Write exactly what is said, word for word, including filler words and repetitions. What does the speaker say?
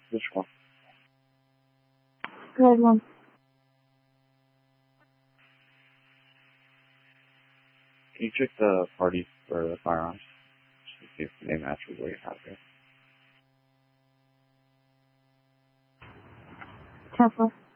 Which one? Red one. Can you check the party for the firearms? Just to see if they match with what you have here. Tesla.